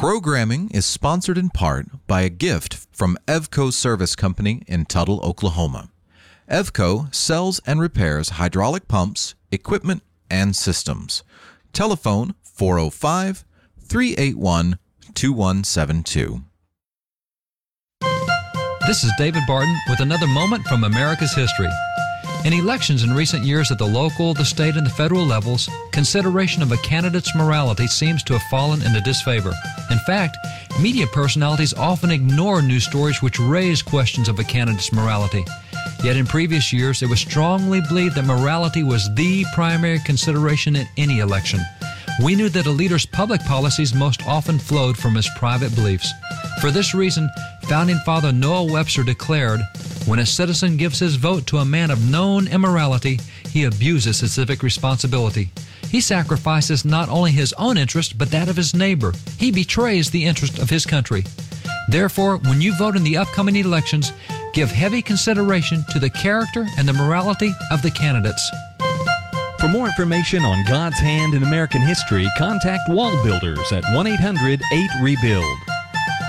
Programming is sponsored in part by a gift from Evco Service Company in Tuttle, Oklahoma. Evco sells and repairs hydraulic pumps, equipment, and systems. Telephone 405-381-2172. This is David Barton with another moment from America's history. In elections in recent years at the local, the state, and the federal levels, consideration of a candidate's morality seems to have fallen into disfavor. In fact, media personalities often ignore news stories which raise questions of a candidate's morality. Yet in previous years, it was strongly believed that morality was the primary consideration in any election. We knew that a leader's public policies most often flowed from his private beliefs. For this reason, Founding Father Noah Webster declared, "When a citizen gives his vote to a man of known immorality, he abuses his civic responsibility. He sacrifices not only his own interest, but that of his neighbor. He betrays the interest of his country." Therefore, when you vote in the upcoming elections, give heavy consideration to the character and the morality of the candidates. For more information on God's hand in American history, contact Wall Builders at 1-800-8-REBUILD.